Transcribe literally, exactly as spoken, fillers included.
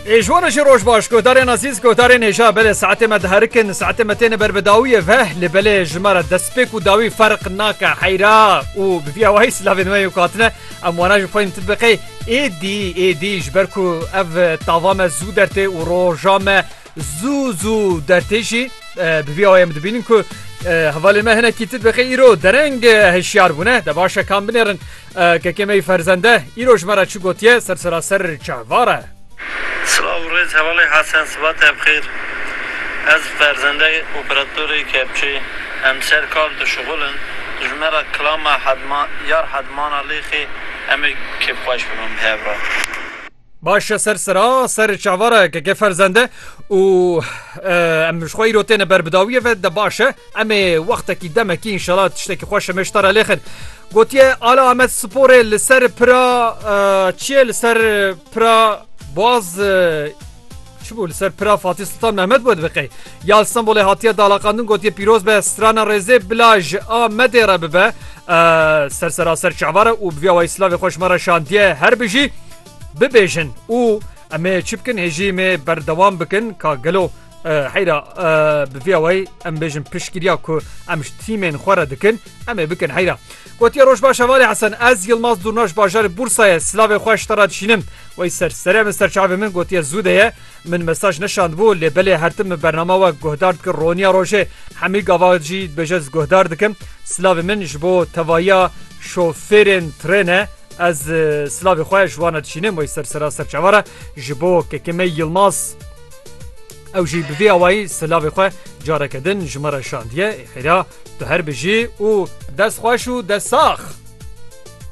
جوانا شي روش باش كوتارين عزيز كوتارين هجا بلا ساعتي ما دهركن ساعتي ما تين بربداوية فه لبلا جمارة دسبيك وداوي فرق ناكا حيرا وبفيا وهي سلافين وهي وكاتنا ام وانا جو فاين تطبيقي اي دي اي دي جبركو اف طاوام زو درتي وروجام زو زو درتيشي بفيا وهي مدبينين كو هفالي ما هنا كي تطبيقي ايرو درنگ هشيار بونه دباشا كام بنيرن ككيمي فرزنده ايرو جمارة چو گوتيه سرسرا سر چهواره سلام ریز حوالی حسن صبات بخیر از فرزنده اپراتوری کپچی امسر کار دو شغلن جمعه کلام حدمان یار حدمان علیخی امی کپ خوش بنام هفرا باشه سر سرا سر چاواره که که فرزنده و ام شخوی روتين بربداویه و ده باشه امی وقتا کی دمه کی انشالله تشتکی خوش مشتر علیخن گوتیه آلا امت سپوره لسر پرا چیه لسر پرا باز چی بود سر پرا فاتی سلطان محمد بود بقی یا استانبول هاتیه دالاقاندون گوتیه پیروز به استرانا رزه بلاج آمده را ببه سر سرا سر چعواره و بویا و اسلاوی خوش مرا شاندیه هر بجی ببیجن و اما چی بکن هجی می بردوام بکن که گلو حیرا بویا وی ام بیجن پشکریا که امش تیمین خوره دکن اما بکن حیرا گوتیه روش باش حوالی حسن از یلماز دورناش باجار بورسای سلاوی خوش تراد شینم وی سر سره من سر چاوی من گوتیه زوده من مساج نشاند بو لبلی هرتم برنامه و گهدار دکن رونیا روشه همی گواجی بجز گهدار دکم سلاوی من جبو توایا شوفرین ترنه از سلاوی خوش جوانا دشینم وی سر سره سر چاواره جبو که کمی یلماز او جی بوی اوایی سلاوی خواه جاره کدن جمره شاندیه خیرا تو هر بجی و دست خوش و دست ساخ